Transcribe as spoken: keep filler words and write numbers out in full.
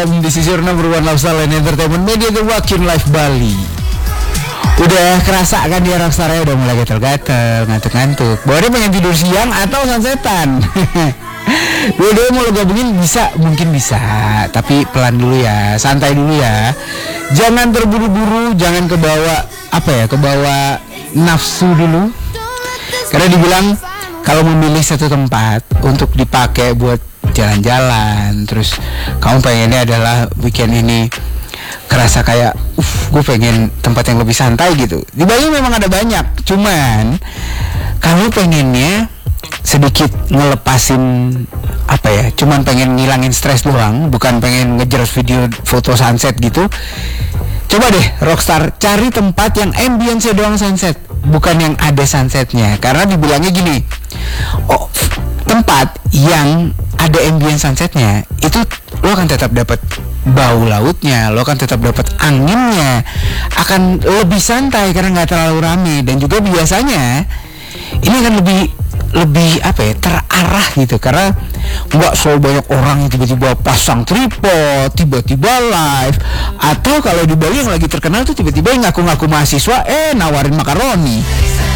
This is your number one lifestyle and entertainment media, The Wakin Life Bali. Udah kerasa kan dia rockstarnya udah mulai gatel-gatel, ngantuk-ngantuk. Bahwa dia pengen tidur siang atau sunsetan. Dua-dua mau lo gabungin bisa, mungkin bisa. Tapi pelan dulu ya, santai dulu ya. Jangan terburu-buru, jangan kebawa apa ya, kebawa nafsu dulu. Karena dibilang kalau memilih satu tempat untuk dipakai buat jalan-jalan, terus kamu pengennya adalah weekend ini kerasa kayak uh gue pengen tempat yang lebih santai gitu. Di Bali memang ada banyak, cuman kamu pengennya sedikit ngelepasin apa ya, cuman pengen ngilangin stres doang, bukan pengen ngejar video foto sunset gitu. Coba deh Rockstar cari tempat yang ambience doang sunset, bukan yang ada sunsetnya. Karena dibilangnya gini, oh tempat yang ada ambience sunsetnya itu lo akan tetap dapat bau lautnya, lo akan tetap dapat anginnya, akan lebih santai karena nggak terlalu rame. Dan juga biasanya ini akan lebih lebih apa ya, terarah gitu, karena nggak selalu banyak orang yang tiba-tiba pasang tripod, tiba-tiba live, atau kalau di Bali yang lagi terkenal tuh tiba-tiba yang ngaku-ngaku mahasiswa eh nawarin makaroni.